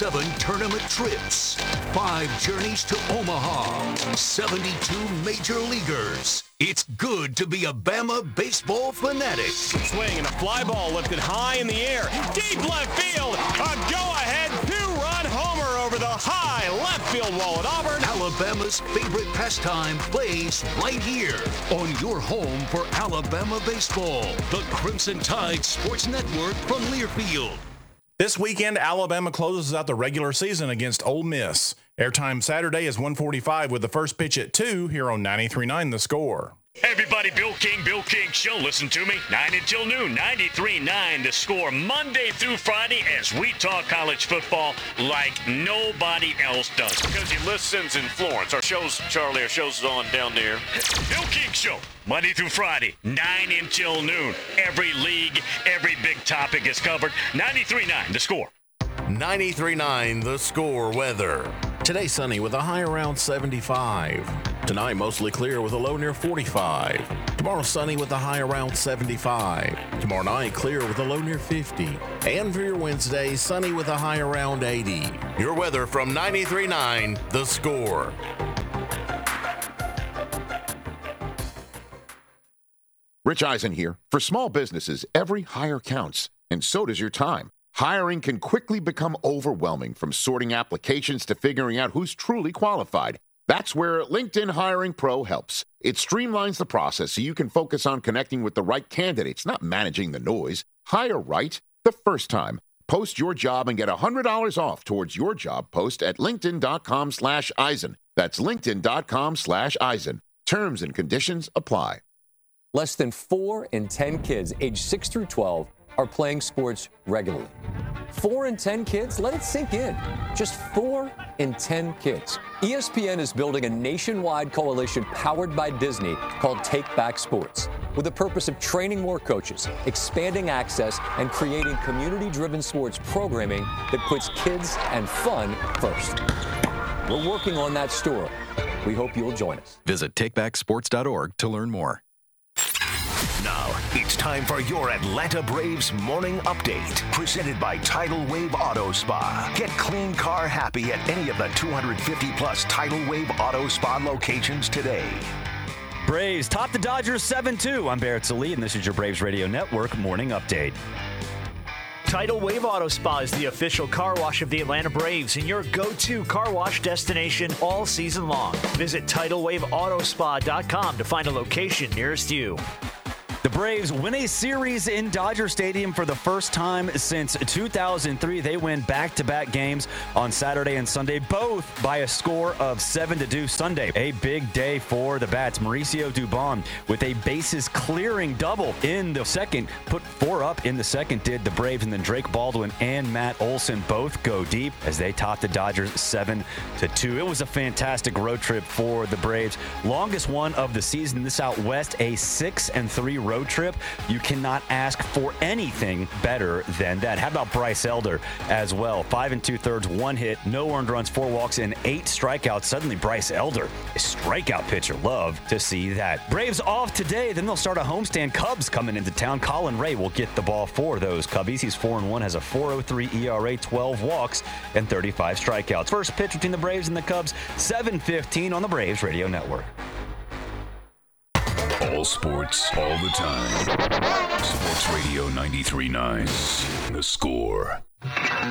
7 tournament trips, 5 journeys to Omaha, 72 major leaguers. It's good to be a Bama baseball fanatic. Swing and a fly ball lifted high in the air. Deep left field. A go-ahead 2-run homer over the high left field wall at Auburn. Alabama's favorite pastime plays right here on your home for Alabama baseball. The Crimson Tide Sports Network from Learfield. This weekend, Alabama closes out the regular season against Ole Miss. Airtime Saturday is 1:45 with the first pitch at 2 here on 93.9 The Score. Hey everybody, Bill King Show. Listen to me, 9 until noon, 93.9 The Score, Monday through Friday as we talk college football like nobody else does. Because he listens in Florence. Our show's on down there. Bill King Show, Monday through Friday, 9 until noon. Every league, every big topic is covered. 93.9 The Score. 93.9 The Score weather. Today sunny with a high around 75. Tonight mostly clear with a low near 45. Tomorrow sunny with a high around 75. Tomorrow night clear with a low near 50. And for your Wednesday, sunny with a high around 80. Your weather from 93.9 The Score. Rich Eisen here. For small businesses, every hire counts, and so does your time. Hiring can quickly become overwhelming, from sorting applications to figuring out who's truly qualified. That's where LinkedIn Hiring Pro helps. It streamlines the process so you can focus on connecting with the right candidates, not managing the noise. Hire right the first time. Post your job and get $100 off towards your job post at linkedin.com/Eisen. That's linkedin.com/Eisen. Terms and conditions apply. Less than 4 in 10 kids aged 6 through 12 are playing sports regularly. 4 in 10 kids? Let it sink in. Just 4 in 10 kids. ESPN is building a nationwide coalition powered by Disney called Take Back Sports, with the purpose of training more coaches, expanding access, and creating community-driven sports programming that puts kids and fun first. We're working on that story. We hope you'll join us. Visit takebacksports.org to learn more. Now, it's time for your Atlanta Braves morning update, presented by Tidal Wave Auto Spa. Get clean car happy at any of the 250-plus Tidal Wave Auto Spa locations today. Braves top the Dodgers 7-2. I'm Barrett Sallee, and this is your Braves Radio Network morning update. Tidal Wave Auto Spa is the official car wash of the Atlanta Braves and your go-to car wash destination all season long. Visit TidalWaveAutoSpa.com to find a location nearest you. The Braves win a series in Dodger Stadium for the first time since 2003. They win back-to-back games on Saturday and Sunday, both by a score of 7-2 Sunday. A big day for the Bats. Mauricio Dubon with a bases-clearing double in the second. Put 4 up in the second, did the Braves, and then Drake Baldwin and Matt Olson both go deep as they top the Dodgers 7-2. It was a fantastic road trip for the Braves. Longest one of the season. This out west, a 6-3 road trip. You cannot ask for anything better than that. How about Bryce Elder as well? 5 2/3, 1 hit, no earned runs, 4 walks, and 8 strikeouts. Suddenly, Bryce Elder, a strikeout pitcher. Love to see that. Braves off today. Then they'll start a homestand. Cubs coming into town. Colin Ray will get the ball for those Cubbies. He's 4-1, has a 4.03 ERA, 12 walks, and 35 strikeouts. First pitch between the Braves and the Cubs, 7:15 on the Braves Radio Network. All sports, all the time. Sports Radio 93.9. The Score.